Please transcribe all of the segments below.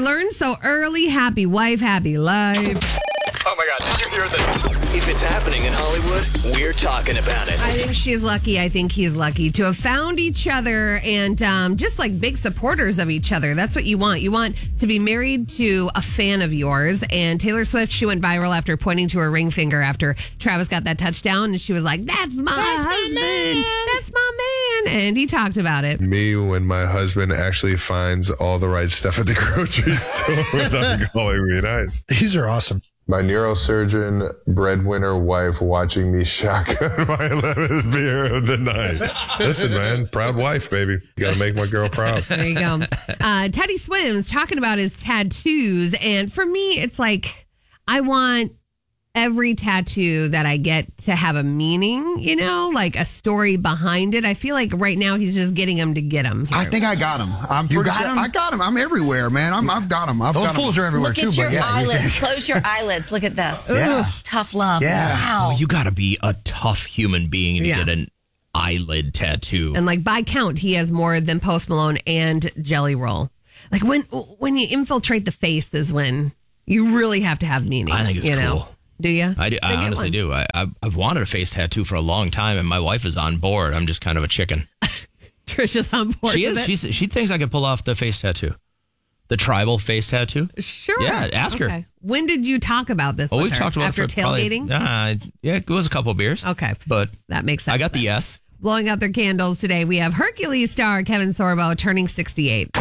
You learn so early. Happy wife, happy life. Oh my God, did you hear this? If it's happening in Hollywood, we're talking about it. I think she's lucky. I think he's lucky to have found each other and just like big supporters of each other. That's what you want. You want to be married to a fan of yours. And Taylor Swift, she went viral after pointing to her ring finger after Travis got that touchdown. And she was like, that's my husband. That's my man. And he talked about it. Me, when my husband actually finds all the right stuff at the grocery store without calling me nice. These are awesome. My neurosurgeon breadwinner wife watching me shotgun my 11th beer of the night. Listen, man, proud wife, baby. You got to make my girl proud. There you go. Teddy Swims talking about his tattoos. And for me, it's like, I want every tattoo that I get to have a meaning, you know, like a story behind it. I feel like right now he's just getting them to get them. I think I got him. You got him? I got him. I'm everywhere, man. I've got him. Those fools are everywhere, Look too. at your But yeah, eyelids. Close your eyelids. Look at this. Yeah. Tough love. Yeah. Wow. Well, you got to be a tough human being to get an eyelid tattoo. And like by count, he has more than Post Malone and Jelly Roll. Like when you infiltrate the face is when you really have to have meaning. I think it's cool. know? Do you? I honestly do. I've wanted a face tattoo for a long time, and my wife is on board. I'm just kind of a chicken. Trisha's on board. She with is. it? She thinks I could pull off the face tattoo, the tribal face tattoo. Sure. Yeah, ask her. When did you talk about this? Oh, with we've her? talked about after it for probably- tailgating. Yeah, it was a couple of beers. Okay, but that makes sense. I got the yes. Blowing out their candles today. We have Hercules star Kevin Sorbo turning 68.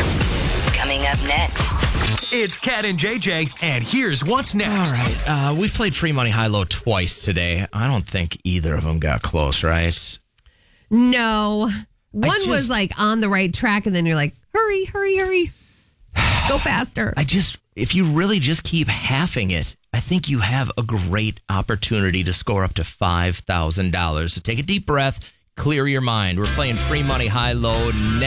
Coming up next. It's Cat and JJ, and here's what's next. All right. We've played Free Money High Low twice today. I don't think either of them got close, right? No. One was like on the right track, and then you're like, hurry, hurry, hurry. Go faster. If you really just keep halving it, I think you have a great opportunity to score up to $5,000. So take a deep breath, clear your mind. We're playing Free Money High Low next.